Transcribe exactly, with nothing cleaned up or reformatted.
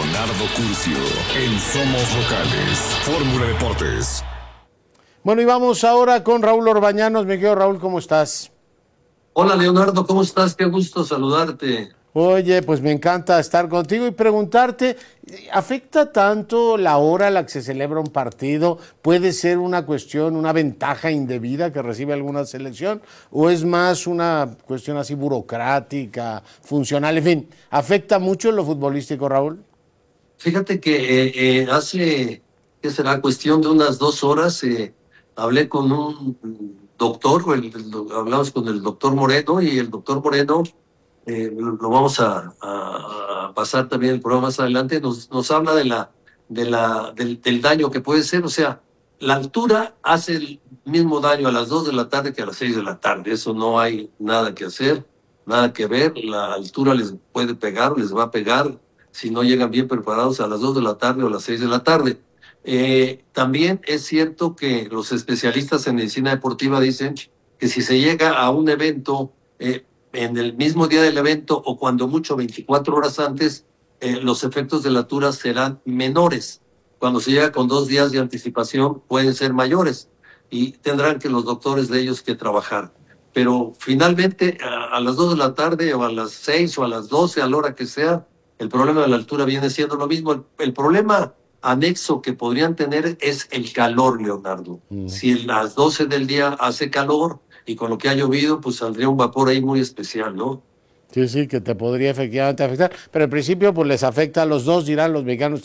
Leonardo Curcio en Somos Locales, Fórmula Deportes. Bueno, y vamos ahora con Raúl Orbañanos. Mi querido Raúl, ¿cómo estás? Hola Leonardo, ¿cómo estás? Qué gusto saludarte. Oye, pues me encanta estar contigo y preguntarte, ¿afecta tanto la hora a la que se celebra un partido? ¿Puede ser una cuestión, una ventaja indebida que recibe alguna selección? ¿O es más una cuestión así burocrática, funcional? En fin, ¿afecta mucho en lo futbolístico, Raúl? Fíjate que eh, eh, hace, ¿qué será? Cuestión de unas dos horas, eh, hablé con un doctor, el, el, hablamos con el doctor Moreno, y el doctor Moreno, eh, lo lo vamos a, a- a pasar también el programa más adelante, nos, nos habla de la, de la, del, del daño que puede ser. O sea, la altura hace el mismo daño a las dos de la tarde que a las seis de la tarde. Eso no hay nada que hacer, nada que ver. La altura les puede pegar, les va a pegar si no llegan bien preparados a las dos de la tarde o a las seis de la tarde. Eh, también es cierto que los especialistas en medicina deportiva dicen que si se llega a un evento eh, en el mismo día del evento o cuando mucho veinticuatro horas antes, eh, los efectos de la altura serán menores. Cuando se llega con dos días de anticipación pueden ser mayores y tendrán que los doctores de ellos que trabajar. Pero finalmente a, a las dos de la tarde o a las seis o a las doce, a la hora que sea, el problema de la altura viene siendo lo mismo. El, el problema anexo que podrían tener es el calor, Leonardo. Mm. Si a las doce del día hace calor y con lo que ha llovido, pues saldría un vapor ahí muy especial, ¿no? Sí, sí, que te podría efectivamente afectar. Pero en principio, pues les afecta a los dos, dirán los mexicanos.